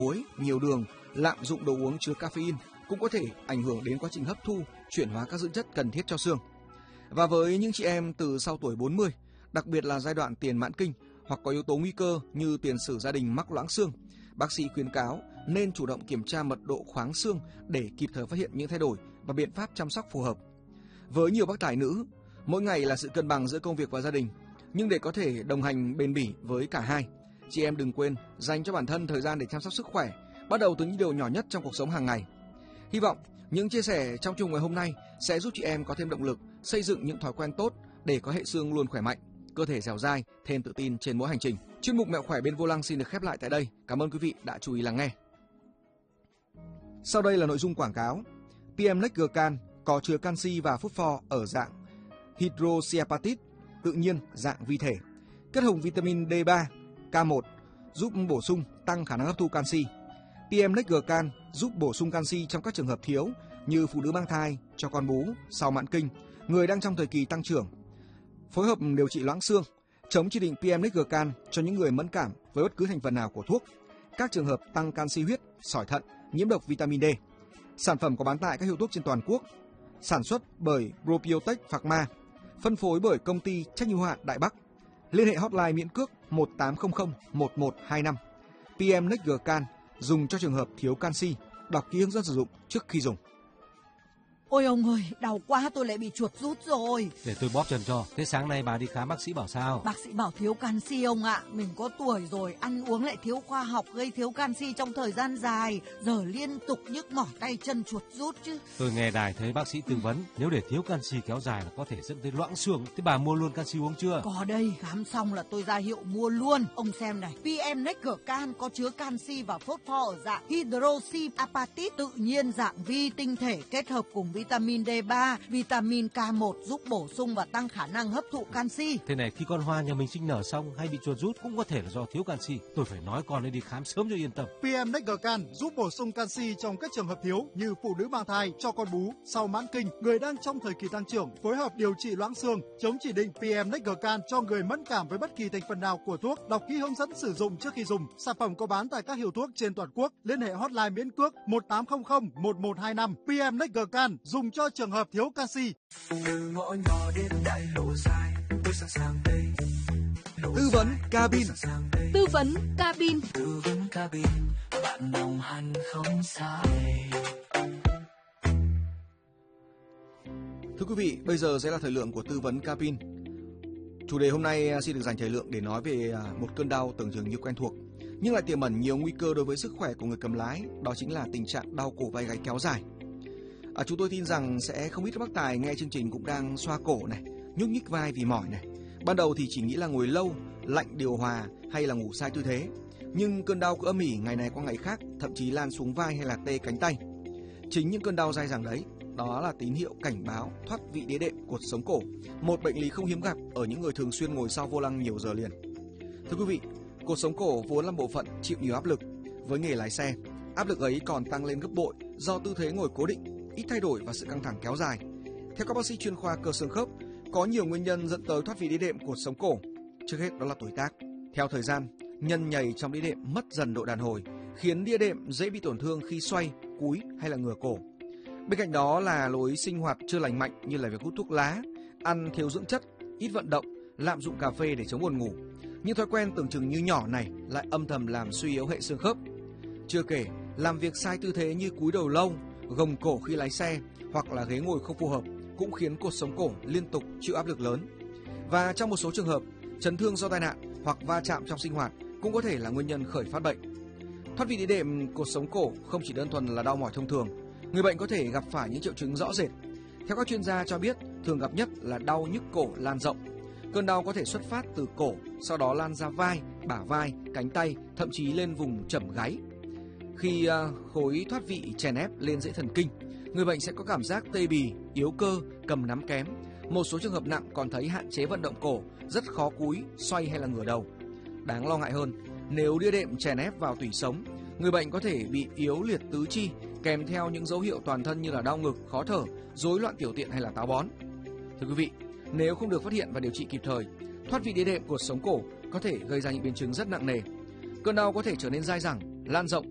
muối, nhiều đường, lạm dụng đồ uống chứa caffeine cũng có thể ảnh hưởng đến quá trình hấp thu, chuyển hóa các dưỡng chất cần thiết cho xương. Và với những chị em từ sau tuổi 40, đặc biệt là giai đoạn tiền mãn kinh hoặc có yếu tố nguy cơ như tiền sử gia đình mắc loãng xương, bác sĩ khuyến cáo nên chủ động kiểm tra mật độ khoáng xương để kịp thời phát hiện những thay đổi và biện pháp chăm sóc phù hợp. Với nhiều bác tài nữ, mỗi ngày là sự cân bằng giữa công việc và gia đình, nhưng để có thể đồng hành bền bỉ với cả hai, chị em đừng quên dành cho bản thân thời gian để chăm sóc sức khỏe, bắt đầu từ những điều nhỏ nhất trong cuộc sống hàng ngày. Hy vọng những chia sẻ trong chương ngày hôm nay sẽ giúp chị em có thêm động lực xây dựng những thói quen tốt để có hệ xương luôn khỏe mạnh, cơ thể dẻo dai, thêm tự tin trên mỗi hành trình. Chuyên mục Mẹo khỏe bên vô lăng xin được khép lại tại đây. Cảm ơn quý vị đã chú ý lắng nghe. Sau đây là nội dung quảng cáo. PM Next Gcan có chứa canxi và phosphor ở dạng hydroxyapatite tự nhiên dạng vi thể, kết hợp vitamin D3, K1 giúp bổ sung tăng khả năng hấp thu canxi. PM Next Gcan giúp bổ sung canxi trong các trường hợp thiếu như phụ nữ mang thai, cho con bú, sau mãn kinh, người đang trong thời kỳ tăng trưởng. Phối hợp điều trị loãng xương, chống chỉ định PM Next Gcan cho những người mẫn cảm với bất cứ thành phần nào của thuốc, các trường hợp tăng canxi huyết, sỏi thận, nhiễm độc vitamin D. Sản phẩm có bán tại các hiệu thuốc trên toàn quốc. Sản xuất bởi Probiotech Pharma, phân phối bởi công ty trách nhiệm hữu hạn Đại Bắc. Liên hệ hotline miễn cước 1800 1125. PM Next Gcan dùng cho trường hợp thiếu canxi. Đọc kỹ hướng dẫn sử dụng trước khi dùng. Ôi ông ơi, đau quá, tôi lại bị chuột rút rồi. Để tôi bóp chân cho. Thế sáng nay bà đi khám bác sĩ bảo sao? Bác sĩ bảo thiếu canxi ông ạ. Mình có tuổi rồi, ăn uống lại thiếu khoa học, gây thiếu canxi trong thời gian dài. Giờ liên tục nhức mỏi tay chân chuột rút chứ. Tôi nghe đài thấy bác sĩ tư vấn nếu để thiếu canxi kéo dài là có thể dẫn tới loãng xương. Thế bà mua luôn canxi uống chưa? Có đây, khám xong là tôi ra hiệu mua luôn. Ông xem này, PM Next Gcan có chứa canxi và phosphor ở dạng hydroxyapatite tự nhiên dạng vi tinh thể kết hợp cùng vitamin D3, vitamin K1 giúp bổ sung và tăng khả năng hấp thụ canxi. Thế này, khi con hoa nhà mình sinh nở xong hay bị chuột rút cũng có thể là do thiếu canxi. Tôi phải nói con ấy đi khám sớm cho yên tâm. PM Next Gcan giúp bổ sung canxi trong các trường hợp thiếu như phụ nữ mang thai, cho con bú, sau mãn kinh, người đang trong thời kỳ tăng trưởng, phối hợp điều trị loãng xương, chống chỉ định PM Next Gcan cho người mẫn cảm với bất kỳ thành phần nào của thuốc. Đọc kỹ hướng dẫn sử dụng trước khi dùng. Sản phẩm có bán tại các hiệu thuốc trên toàn quốc. Liên hệ hotline miễn cước 1800 1125. PM Next Gcan dùng cho trường hợp thiếu canxi. Từ ngõ nhỏ đến đại lộ dài, tôi sẵn sàng đây. Tư vấn cabin. Tư vấn cabin. Tư vấn cabin, bạn đồng hành không sai. Thưa quý vị, bây giờ sẽ là thời lượng của tư vấn cabin. Chủ đề hôm nay xin được dành thời lượng để nói về một cơn đau tưởng chừng như quen thuộc, nhưng lại tiềm ẩn nhiều nguy cơ đối với sức khỏe của người cầm lái, đó chính là tình trạng đau cổ vai gáy kéo dài. Chúng tôi tin rằng sẽ không ít bác tài nghe chương trình cũng đang xoa cổ này, nhúc nhích vai vì mỏi này. Ban đầu thì chỉ nghĩ là ngồi lâu, lạnh điều hòa hay là ngủ sai tư thế, nhưng cơn đau cứ âm ỉ ngày này qua ngày khác, thậm chí lan xuống vai hay là tê cánh tay. Chính những cơn đau dai dẳng đấy, đó là tín hiệu cảnh báo thoát vị đĩa đệm cột sống cổ, một bệnh lý không hiếm gặp ở những người thường xuyên ngồi sau vô lăng nhiều giờ liền. Thưa quý vị, cột sống cổ vốn là bộ phận chịu nhiều áp lực. Với nghề lái xe, áp lực ấy còn tăng lên gấp bội do tư thế ngồi cố định, ít thay đổi và sự căng thẳng kéo dài. Theo các bác sĩ chuyên khoa cơ xương khớp, có nhiều nguyên nhân dẫn tới thoát vị đĩa đệm cột sống cổ. Trước hết đó là tuổi tác. Theo thời gian, nhân nhầy trong đĩa đệm mất dần độ đàn hồi, khiến đĩa đệm dễ bị tổn thương khi xoay, cúi hay là ngửa cổ. Bên cạnh đó là lối sinh hoạt chưa lành mạnh như là việc hút thuốc lá, ăn thiếu dưỡng chất, ít vận động, lạm dụng cà phê để chống buồn ngủ. Những thói quen tưởng chừng như nhỏ này lại âm thầm làm suy yếu hệ xương khớp. Chưa kể, làm việc sai tư thế như cúi đầu lâu, gồng cổ khi lái xe hoặc là ghế ngồi không phù hợp cũng khiến cột sống cổ liên tục chịu áp lực lớn. Và trong một số trường hợp, chấn thương do tai nạn hoặc va chạm trong sinh hoạt cũng có thể là nguyên nhân khởi phát bệnh. Thoát vị đĩa đệm cột sống cổ không chỉ đơn thuần là đau mỏi thông thường, người bệnh có thể gặp phải những triệu chứng rõ rệt. Theo các chuyên gia cho biết, thường gặp nhất là đau nhức cổ lan rộng. Cơn đau có thể xuất phát từ cổ, sau đó lan ra vai, bả vai, cánh tay, thậm chí lên vùng chẩm gáy. Khi khối thoát vị chèn ép lên dãy thần kinh, người bệnh sẽ có cảm giác tê bì, yếu cơ, cầm nắm kém. Một số trường hợp nặng còn thấy hạn chế vận động cổ, rất khó cúi, xoay hay là ngửa đầu. Đáng lo ngại hơn, nếu đĩa đệm chèn ép vào tủy sống, người bệnh có thể bị yếu liệt tứ chi, kèm theo những dấu hiệu toàn thân như là đau ngực, khó thở, rối loạn tiểu tiện hay là táo bón. Thưa quý vị, nếu không được phát hiện và điều trị kịp thời, thoát vị đĩa đệm cột sống cổ có thể gây ra những biến chứng rất nặng nề. Cơn đau có thể trở nên dai dẳng, lan rộng